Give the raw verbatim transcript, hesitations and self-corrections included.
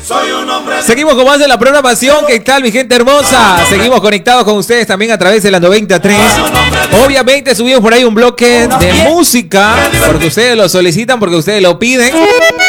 Seguimos con más de la programación. ¿Qué tal, mi gente hermosa? Seguimos conectados con ustedes también a través de la noventa y tres. Obviamente subimos por ahí un bloque de música porque ustedes lo solicitan, porque ustedes lo piden.